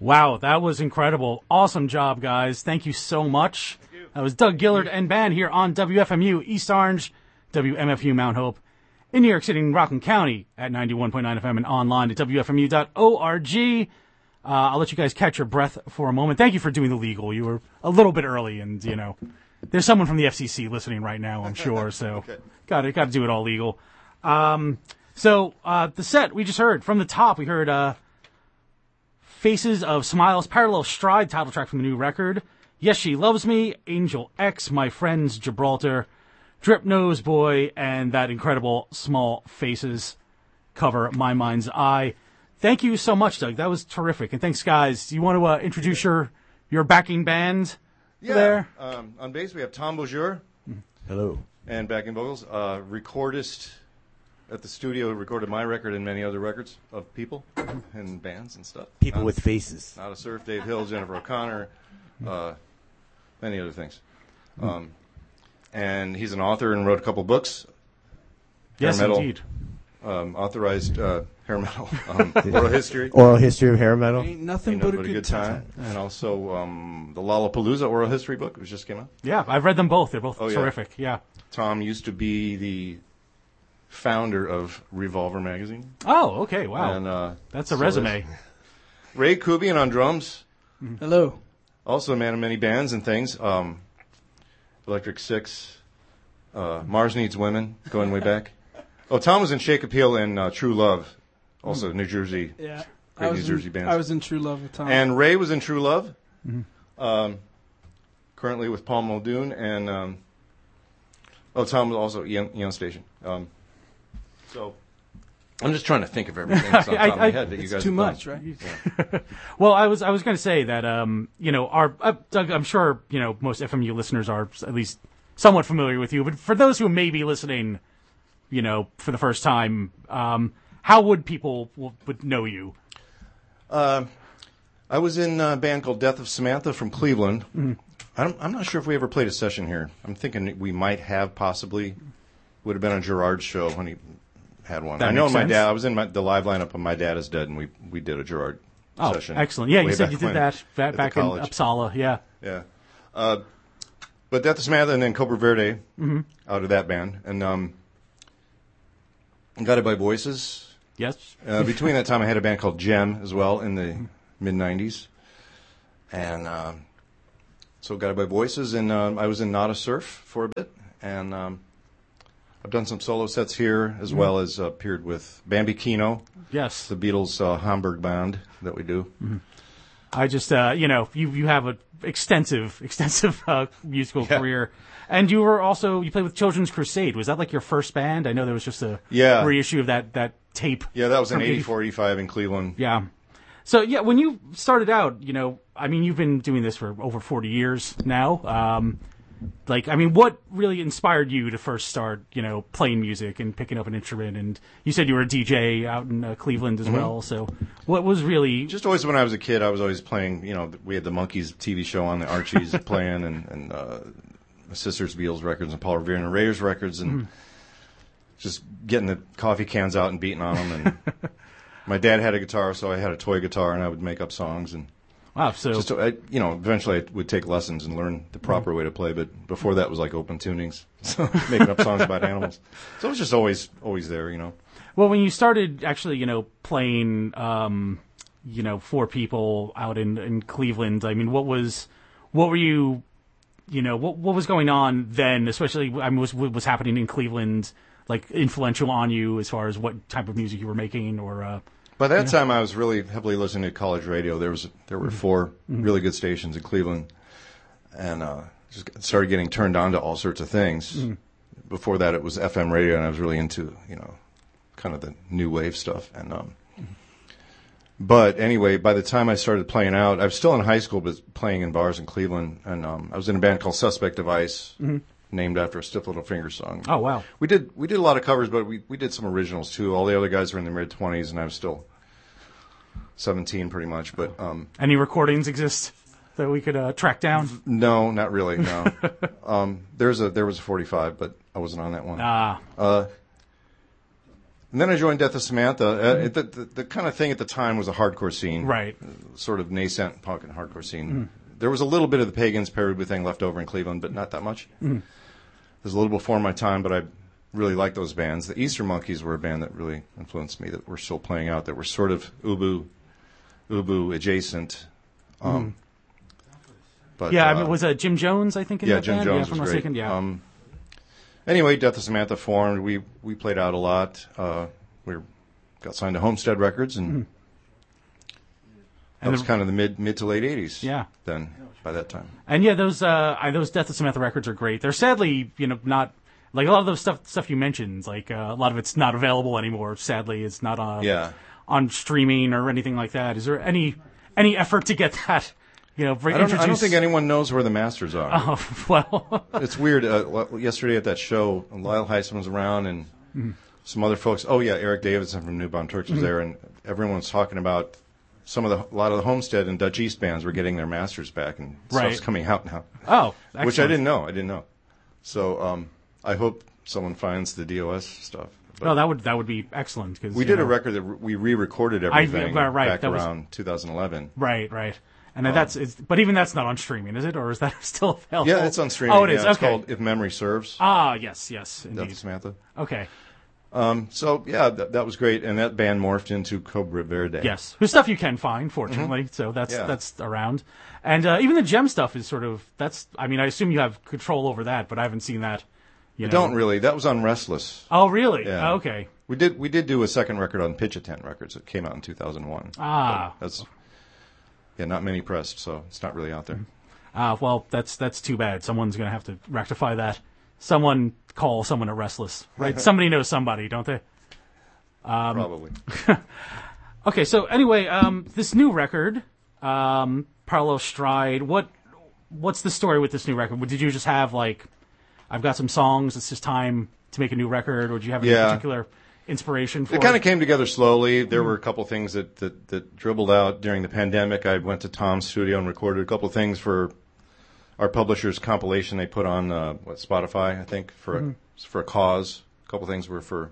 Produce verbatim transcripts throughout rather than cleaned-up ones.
Wow, that was incredible. Awesome job, guys. Thank you so much. You. That was Doug Gillard and band here on W F M U East Orange, W M F U Mount Hope, in New York City and Rockland County at ninety-one point nine F M and online at W F M U dot org. Uh, I'll let you guys catch your breath for a moment. Thank you for doing the legal. You were a little bit early, and, you know, there's someone from the F C C listening right now, I'm sure, so okay. got to got to do it all legal. Um, so uh, the set we just heard, from the top, we heard uh, Faces of Smiles, Parallel Stride, title track from the new record. Yes, She Loves Me, Angel X, My Friends, Gibraltar, Drip Nose Boy, and that incredible Small Faces cover, My Mind's Eye. Thank you so much, Doug. That was terrific. And thanks, guys. Do you want to uh, introduce your, your backing band yeah. there? Um, on bass, we have Tom Beaujour. Hello. And backing vocals. Uh, recordist at the studio, recorded my record and many other records of people and bands and stuff. People Not, with faces. Not a Surf, Dave Hill, Jennifer O'Connor, uh, many other things. Um, and he's an author and wrote a couple books. Yes, hair metal, indeed. Um, authorized uh, hair metal, um, oral history. Oral history of hair metal. Ain't nothing Ain't but, but a good time. time. And also um, the Lollapalooza oral history book, which just came out. Yeah, I've read them both. They're both oh, terrific. Yeah. yeah. Tom used to be the founder of Revolver magazine. Oh, okay. Wow. And, uh, That's a so resume. Ray Kubian on drums. Hello. Also a man of many bands and things. Um, Electric Six, uh, Mars Needs Women, going way back. Oh, Tom was in Shake Appeal and uh, True Love, also New Jersey. Yeah. Great I New was Jersey in, bands. I was in True Love with Tom. And Ray was in True Love. Mm-hmm. Um, currently with Paul Muldoon. And, um, oh, Tom was also Eon, Eon Station. Um, so I'm just trying to think of everything that's on top I, of my I, head that you it's guys too have much, done. right? Yeah. Well, I was I was going to say that um, you know our uh, Doug, I'm sure you know most F M U listeners are at least somewhat familiar with you, but for those who may be listening, you know, for the first time, um, how would people w- would know you? Uh, I was in a band called Death of Samantha from Cleveland. Mm-hmm. I don't, I'm not sure if we ever played a session here. I'm thinking we might have possibly. Would have been on Gerard's show when he had one. That I know makes my sense. dad. I was in my, the live lineup of My Dad Is Dead, and we we did a Gerard Oh, session. excellent! Yeah, you way said back you did when, that back, at the back in college. Uppsala. Yeah. Yeah. Uh, but Death of Samantha and then Cobra Verde Mm-hmm. out of that band. And um, Guided by Voices. Yes. Uh, between that time, I had a band called Gem as well in the mid nineties. And um, so Guided by Voices. And um, I was in Not a Surf for a bit. And um, I've done some solo sets here as well as uh, appeared with Bambi Kino, Yes. the Beatles' uh, Hamburg band that we do. Mm-hmm. I just, uh, you know, you you have an extensive, extensive uh, musical Yeah. career, and you were also you played with Children's Crusade. Was that like your first band? I know there was just a Yeah. reissue of that that tape. Yeah, that was in from eighty-four, eighty-five in Cleveland. Yeah. So yeah, when you started out, you know, I mean, you've been doing this for over forty years now. Um, like, I mean, what really inspired you to first start, you know, playing music and picking up an instrument? And you said you were a D J out in uh, Cleveland as Mm-hmm. well. So what was really Just always when I was a kid, I was always playing, you know, we had the Monkees T V show on, the Archies playing, and, and uh, my sister's Beatles records and Paul Revere and the Raiders records, and just getting the coffee cans out and beating on them. And my dad had a guitar, so I had a toy guitar, and I would make up songs. And wow? So just, I, you know, eventually I would take lessons and learn the proper way to play, but before that was like open tunings, so making up songs about animals. So it was just always, always there, you know. well, when you started actually, you know, playing, um, you know, for people out in, in Cleveland, I mean, what was, what were you, you know, what what was going on then? Especially, I mean, was what was happening in Cleveland, like influential on you as far as what type of music you were making, or uh, By that time, I was really heavily listening to college radio. There was there were four really good stations in Cleveland, and uh, just started getting turned on to all sorts of things. Mm-hmm. Before that, it was F M radio, and I was really into you know, kind of the new wave stuff. And um, but anyway, by the time I started playing out, I was still in high school, but playing in bars in Cleveland, and um, I was in a band called Suspect Device, Mm-hmm. named after a Stiff Little Finger song. oh wow, We did we did a lot of covers, but we, we did some originals too. All the other guys were in their mid twenties, and I was still seventeen, pretty much. But um, any recordings exist that we could uh, track down? no, not really. No, um, there's a there was a forty-five, but I wasn't on that one. Ah, Uh, And then I joined Death of Samantha. Uh, it, the, the, the kind of thing at the time was a hardcore scene. Right. Uh, sort of nascent punk and hardcore scene. Mm. There was a little bit of the Pagans, Perubu thing left over in Cleveland, but not that much. Mm. It was a little before my time, but I really liked those bands. The Easter Monkeys were a band that really influenced me, that were still playing out, that were sort of Ubu, Ubu adjacent. Um, mm. but, yeah, uh, I mean, was it Jim Jones, I think, in yeah, that Jim band? Jones yeah, was was great. Yeah. Um, anyway, Death of Samantha formed. We we played out a lot. Uh, we were, got signed to Homestead Records, and mm. that and was the, kind of the mid mid to late eighties. Yeah. Then by that time. And yeah, those uh, I, those Death of Samantha records are great. They're sadly, you know, not like a lot of those stuff stuff you mentioned. Like uh, a lot of it's not available anymore. Sadly, it's not on yeah. on streaming or anything like that. Is there any any effort to get that? You know, I don't, I don't think anyone knows where the masters are. Oh, well. It's weird. Uh, yesterday at that show, Lyle Heisman was around and mm-hmm. some other folks. Oh, yeah, Eric Davidson from Newbound Torch was mm-hmm. there, and everyone was talking about some of the, a lot of the Homestead and Dutch East bands were getting their masters back, and right. stuff's coming out now. Oh, excellent. Which I didn't know. I didn't know. So um, I hope someone finds the D O S stuff. But oh, that would that would be excellent. Cause, we did know, a record that we re-recorded everything I, right, back that around was, twenty eleven. Right, right. And um, that's, it's, but even that's not on streaming, is it? Or is that still available? Yeah, it's on streaming. Oh, it is. Yeah, it's okay. called If Memory Serves. Ah, yes, yes, indeed. Death of Samantha. Okay. Um, so yeah, that, that was great, and that band morphed into Cobra Verde. Yes, whose stuff you can find, fortunately. Mm-hmm. So that's yeah. that's around, and uh, even the Gem stuff is sort of that's. I mean, I assume you have control over that, but I haven't seen that. You know. Don't really. That was on Restless. Oh, really? Yeah. Oh, okay. We did we did do a second record on Pitch a Tent Records. It came out in two thousand one. Ah, but that's yeah, not many pressed, so it's not really out there. Ah, uh, well, that's that's too bad. Someone's gonna have to rectify that. Someone call someone at Restless, right? Somebody knows somebody, don't they? Um, Probably. Okay, so anyway, um, this new record, um, Parallel Stride. What what's the story with this new record? Did you just have like, I've got some songs. It's just time to make a new record, or did you have any yeah. particular inspiration for it? It kind of came together slowly. There mm. were a couple things that, that, that dribbled out during the pandemic. I went to Tom's studio and recorded a couple of things for our publisher's compilation they put on uh, what Spotify, I think, for mm. a, for a cause. A couple of things were for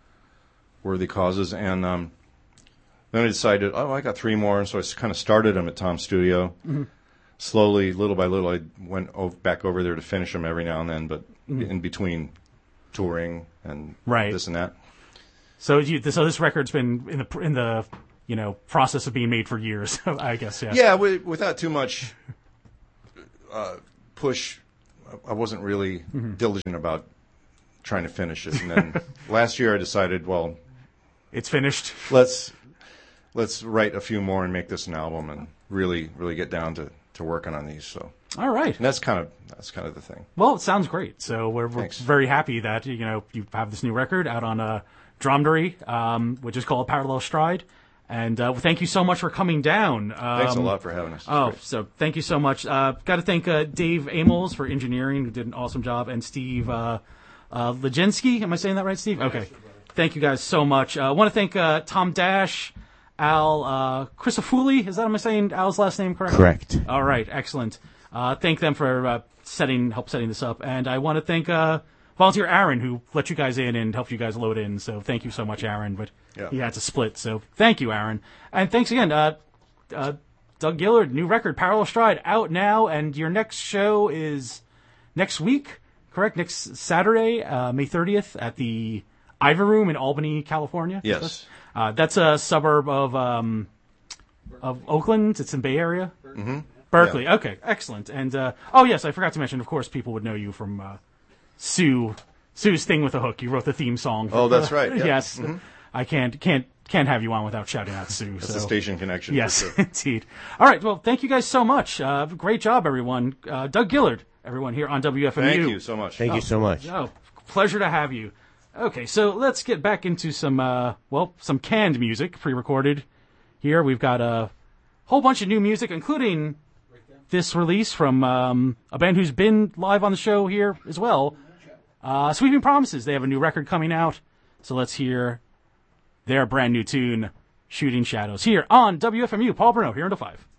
worthy causes, and um, then I decided, oh, I got three more, and so I kind of started them at Tom's studio. Mm-hmm. Slowly, little by little, I went over, back over there to finish them every now and then, but mm-hmm. in between touring and right. this and that. So, you, so this record's been in the in the you know process of being made for years, I guess. Yeah. Yeah, w- without too much uh, push, I wasn't really mm-hmm. diligent about trying to finish it, and then last year I decided, well, it's finished. Let's let's write a few more and make this an album, and really really get down to, to working on these. So all right, and that's kind of that's kind of the thing. Well, it sounds great. So we're, we're very happy that you know you have this new record out on uh, Dromedary, um, which is called Parallel Stride. And uh, thank you so much for coming down. Um, Thanks a lot for having us. It's oh, great. So thank you so much. Uh, got to thank uh, Dave Amos for engineering, who did an awesome job, and Steve uh, uh, Leginski. Am I saying that right, Steve? Okay. Thank you guys so much. I uh, want to thank uh, Tom Dash, Al uh, Crisafulli. Is that, am I saying Al's last name correctly? Correct. All right, excellent. Uh, thank them for uh, setting, help setting this up. And I want to thank uh, volunteer Aaron, who let you guys in and helped you guys load in. So thank you so much, Aaron. But yeah. he had to split. So thank you, Aaron. And thanks again, uh, uh, Doug Gillard, new record, Parallel Stride, out now. And your next show is next week, correct? Next Saturday, uh, May thirtieth at the Ivy Room in Albany, California. Yes. Uh, that's a suburb of um, of Oakland. It's in Bay Area. Mm-hmm. Berkeley. Yeah. Okay, excellent. And uh, oh yes, I forgot to mention. Of course, people would know you from uh, Sue Sue's Thing with a Hook. You wrote the theme song. For, oh, that's right. Yeah. Yes. Mm-hmm. I can't can't can't have you on without shouting out Sue. That's so. the station connection. Yes, for sure. Indeed. All right. Well, thank you guys so much. Uh, great job, everyone. Uh, Doug Gillard, everyone here on W F M U. Thank you so much. Thank oh, you so much. Oh, pleasure to have you. Okay, so let's get back into some, uh, well, some canned music, pre-recorded. Here we've got a whole bunch of new music, including this release from um, a band who's been live on the show here as well. Uh, Sweeping Promises. They have a new record coming out, so let's hear their brand new tune, Shooting Shadows, here on W F M U. Paul Bruno, here in the five.